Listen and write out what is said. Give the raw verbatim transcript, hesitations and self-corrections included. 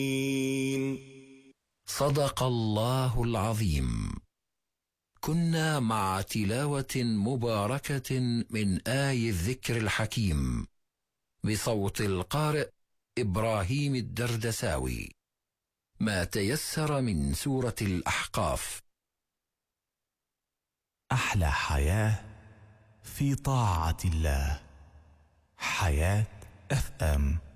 صدق الله العظيم. كنا مع تلاوة مباركة من آي الذكر الحكيم بصوت القارئ إبراهيم الدردساوي، ما تيسر من سورة الأحقاف. أحلى حياة في طاعة الله. حياة اف ام.